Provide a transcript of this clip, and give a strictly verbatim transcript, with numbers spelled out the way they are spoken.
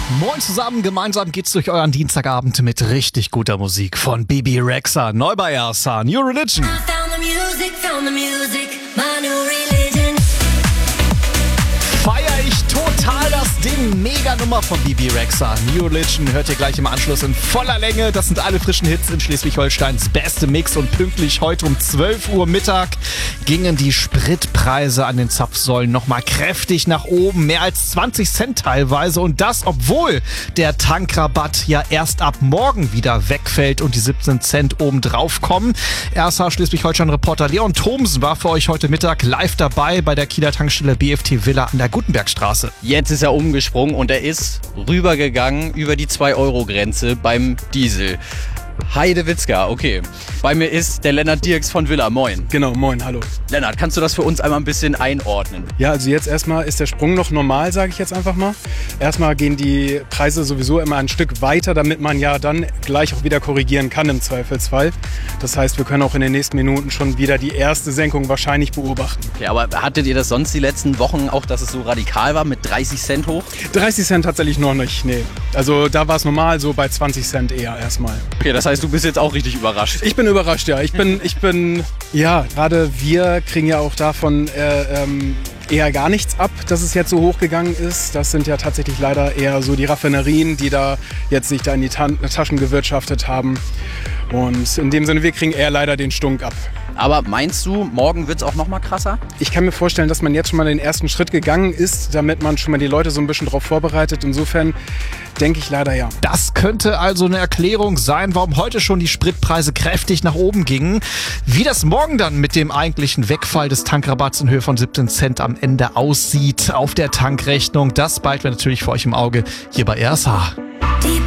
Moin zusammen, gemeinsam geht's durch euren Dienstagabend mit richtig guter Musik von Bebe Rexha, neu bei R S A, New Religion. Feier ich total das Ding, Mega-Nummer von Bebe Rexha. New Religion hört ihr gleich im Anschluss in voller Länge. Das sind alle frischen Hits in Schleswig-Holsteins beste Mix und pünktlich heute um zwölf Uhr Mittag gingen die Spritpreise an den Zapfsäulen nochmal kräftig nach oben, mehr als zwanzig Cent teilweise, und das, obwohl der Tankrabatt ja erst ab morgen wieder wegfällt und die siebzehn Cent oben drauf kommen. R S A Schleswig-Holstein-Reporter Leon Thomsen war für euch heute Mittag live dabei bei der Kieler Tankstelle B F T Villa an der Gutenbergstraße. Jetzt ist er umgesprungen und er ist rübergegangen über die zwei Euro Grenze beim Diesel. Heidewitzka, okay. Bei mir ist der Lennart Dirks von Villa. Moin. Genau, moin, hallo. Lennart, kannst du das für uns einmal ein bisschen einordnen? Ja, also jetzt erstmal ist der Sprung noch normal, sage ich jetzt einfach mal. Erstmal gehen die Preise sowieso immer ein Stück weiter, damit man ja dann gleich auch wieder korrigieren kann im Zweifelsfall. Das heißt, wir können auch in den nächsten Minuten schon wieder die erste Senkung wahrscheinlich beobachten. Okay, aber hattet ihr das sonst die letzten Wochen auch, dass es so radikal war mit dreißig Cent hoch? dreißig Cent tatsächlich noch nicht, nee. Also da war es normal, so bei zwanzig Cent eher erstmal. Okay, das heißt, du bist jetzt auch richtig überrascht. Ich bin überrascht, ja. Ich bin, ich bin, ja, gerade wir kriegen ja auch davon äh, ähm, eher gar nichts ab, dass es jetzt so hochgegangen ist. Das sind ja tatsächlich leider eher so die Raffinerien, die da jetzt sich da in die Ta- Taschen gewirtschaftet haben. Und in dem Sinne, wir kriegen eher leider den Stunk ab. Aber meinst du, morgen wird es auch noch mal krasser? Ich kann mir vorstellen, dass man jetzt schon mal den ersten Schritt gegangen ist, damit man schon mal die Leute so ein bisschen darauf vorbereitet. Insofern denke ich leider ja. Das könnte also eine Erklärung sein, warum heute schon die Spritpreise kräftig nach oben gingen. Wie das morgen dann mit dem eigentlichen Wegfall des Tankrabatts in Höhe von siebzehn Cent am Ende aussieht auf der Tankrechnung, das behalten wir natürlich für euch im Auge hier bei R S A.